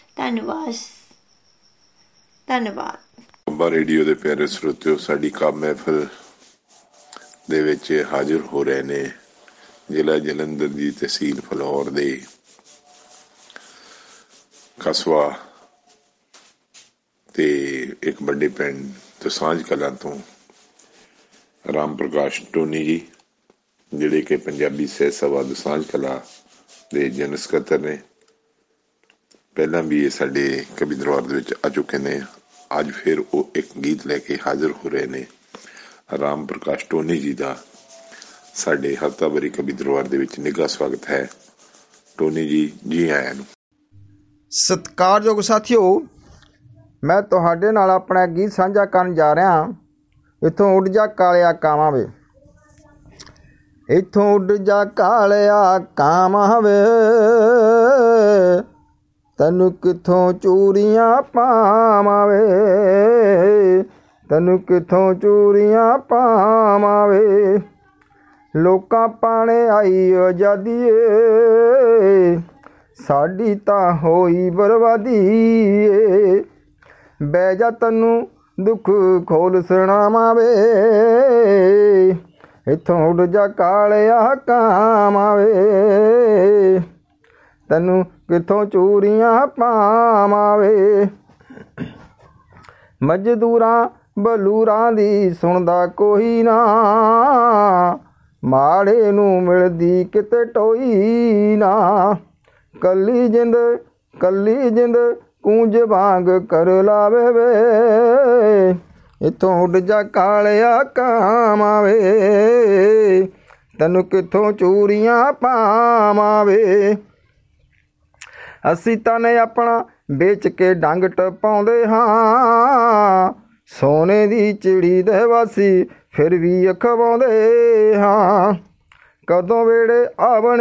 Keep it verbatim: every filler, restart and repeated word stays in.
ਧੰਨਵਾਦ ਧੰਨਵਾਦ। ਬਾਬਾ ਰੇਡੀਓ ਦੇ ਪਿਆਰੇ ਸਰੋਤਿਓ, ਸਾਡੀ ਕਾਵਿ ਮਹਿਫਲ ਦੇ ਵਿੱਚ ਹਾਜ਼ਰ ਹੋ ਰਹੇ ਨੇ ਜ਼ਿਲ੍ਹਾ ਜਲੰਧਰ ਦੀ ਤਹਿਸੀਲ ਫਲੌਰ ਦੇ ਕਸਬਾ ਤੇ ਇੱਕ ਵੱਡੇ ਪਿੰਡ ਦਸਾਂਝ ਕਲਾਂ ਤੋਂ ਰਾਮ ਪ੍ਰਕਾਸ਼ ਟੋਨੀ ਜੀ, ਜਿਹੜੇ ਕਿ ਪੰਜਾਬੀ ਸਾਹਿਤ ਸਭਾ ਦਸਾਂਝ ਕਲਾਂ ਦੇ ਜਨਰਲ ਸਕੱਤਰ ਨੇ। ਪਹਿਲਾਂ ਵੀ ਇਹ ਸਾਡੇ ਕਵੀ ਦਰਬਾਰ ਦੇ ਵਿੱਚ ਆ ਚੁੱਕੇ ਨੇ। ਅੱਜ ਫਿਰ ਉਹ ਇੱਕ ਗੀਤ ਲੈ ਕੇ ਹਾਜ਼ਰ ਹੋ ਰਹੇ ਨੇ। ਰਾਮ ਪ੍ਰਕਾਸ਼ ਟੋਨੀ ਜੀ ਦਾ ਸਾਡੇ ਹਫ਼ਤਾਵਾਰੀ ਕਵੀ ਦਰਬਾਰ ਦੇ ਵਿੱਚ ਨਿੱਘਾ ਸਵਾਗਤ ਹੈ। ਟੋਨੀ ਜੀ, ਜੀ ਆਇਆਂ ਨੂੰ। ਸਤਿਕਾਰਯੋਗ ਸਾਥੀਓ, ਮੈਂ ਤੁਹਾਡੇ ਨਾਲ ਆਪਣਾ ਗੀਤ ਸਾਂਝਾ ਕਰਨ ਜਾ ਰਿਹਾ। ਇੱਥੋਂ ਉੱਡ ਜਾ ਕਾਲਿਆ ਕਾਵਾਂ ਵੇ, ਇੱਥੋਂ ਉੱਡ ਜਾ ਕਾਲਿਆ ਕਾਵਾਂ ਵੇ, ਤੈਨੂੰ ਕਿੱਥੋਂ ਚੂਰੀਆਂ ਪਾਵਾਂ ਵੇ, ਤੈਨੂੰ ਕਿੱਥੋਂ ਚੂਰੀਆਂ ਪਾਵਾਂ ਵੇ। ਲੋਕਾਂ ਪਾਣੇ ਆਈ ਆਜ਼ਾਦੀ ਏ, ਸਾਡੀ ਤਾਂ ਹੋਈ ਬਰਬਾਦੀ ਏ। ਬਹਿ ਜਾ ਤੈਨੂੰ ਦੁੱਖ ਖੋਲ ਸੁਣਾਵਾਂ ਵੇ, ਇੱਥੋਂ ਉੱਡ ਜਾ ਕਾਲਿਆ ਕਾਵਾਂ ਵੇ, ਤੈਨੂੰ ਕਿੱਥੋਂ ਚੂਰੀਆਂ ਪਾਵਾਂ ਵੇ। ਮਜ਼ਦੂਰਾਂ ਬਲੂਰਾਂ ਦੀ ਸੁਣਦਾ ਕੋਈ ਨਾ, ਮਾੜੇ ਨੂੰ ਮਿਲਦੀ ਕਿਤੇ ਟੋਈ ਨਾ। ਕੱਲੀ ਜਿੰਦ ਕੱਲੀ ਜਿੰਦ ਕੂੰਜ ਵਾਂਗ ਕਰ ਲਾਵੇ ਵੇ, ਇੱਥੋਂ ਉੱਡ ਜਾ ਕਾਲਿਆ ਕਾਵਾਂ ਵੇ, ਤੈਨੂੰ ਕਿੱਥੋਂ ਚੂਰੀਆਂ ਪਾਵਾਂ ਵੇ। ਅਸੀਂ ਤਾਂ ਨੇ ਆਪਣਾ ਵੇਚ ਕੇ ਡੰਗ ਟਪਾਉਂਦੇ ਹਾਂ, ਸੋਨੇ ਦੀ ਚਿੜੀ ਦੇ ਵਾਸੀ ਫਿਰ ਵੀ ਅਖਵਾਉਂਦੇ ਹਾਂ। ਕਦੋਂ ਵੇੜੇ ਆਵਣ